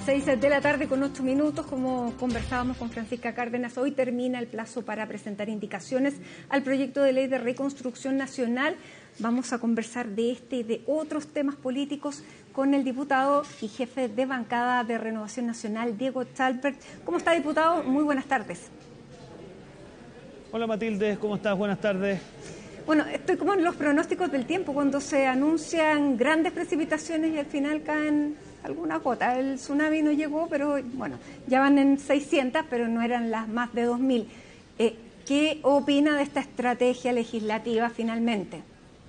6 de la tarde con 8 minutos, como conversábamos con Francisca Cárdenas, hoy termina el plazo para presentar indicaciones al proyecto de ley de reconstrucción nacional. Vamos a conversar de este y de otros temas políticos con el diputado y jefe de bancada de Renovación Nacional, Diego Chalper. ¿Cómo está, diputado? Muy buenas tardes. Hola Matilde, ¿cómo estás? Buenas tardes. Bueno, estoy como en los pronósticos del tiempo, cuando se anuncian grandes precipitaciones y al final caen algunas gotas. El tsunami no llegó, pero bueno, ya van en 600, pero no eran las más de 2000. ¿Qué opina de esta estrategia legislativa finalmente?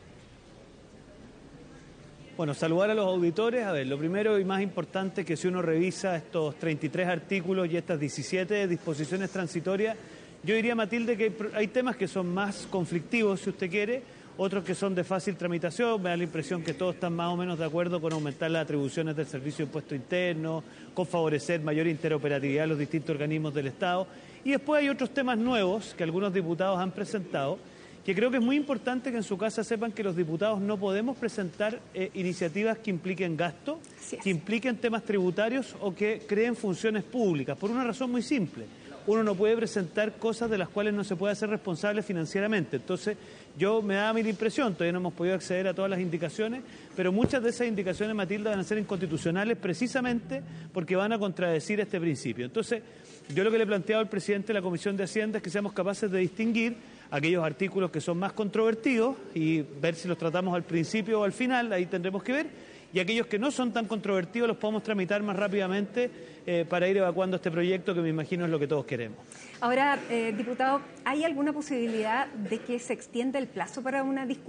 Bueno, saludar a los auditores. A ver, lo primero y más importante es que si uno revisa estos 33 artículos y estas 17 disposiciones transitorias, yo diría, Matilde, que hay temas que son más conflictivos, si usted quiere, otros que son de fácil tramitación. Me da la impresión que todos están más o menos de acuerdo con aumentar las atribuciones del Servicio de Impuesto Interno, con favorecer mayor interoperatividad de los distintos organismos del Estado. Y después hay otros temas nuevos que algunos diputados han presentado, que creo que es muy importante que en su casa sepan que los diputados no podemos presentar iniciativas que impliquen gasto, que impliquen temas tributarios o que creen funciones públicas, por una razón muy simple. Uno no puede presentar cosas de las cuales no se puede hacer responsable financieramente. Entonces, me da mi impresión, todavía no hemos podido acceder a todas las indicaciones, pero muchas de esas indicaciones, Matilda, van a ser inconstitucionales precisamente porque van a contradecir este principio. Entonces, yo lo que le he planteado al presidente de la Comisión de Hacienda es que seamos capaces de distinguir aquellos artículos que son más controvertidos y ver si los tratamos al principio o al final, ahí tendremos que ver, y aquellos que no son tan controvertidos los podemos tramitar más rápidamente para ir evacuando este proyecto, que me imagino es lo que todos queremos. Ahora, diputado, ¿hay alguna posibilidad de que se extienda el plazo para una discusión